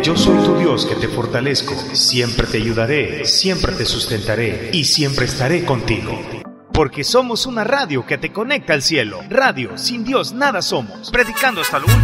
yo soy tu Dios que te fortalezco, siempre te ayudaré, siempre te sustentaré y siempre estaré contigo. Porque somos una radio que te conecta al cielo. Radio, sin Dios nada somos. Predicando hasta lo último.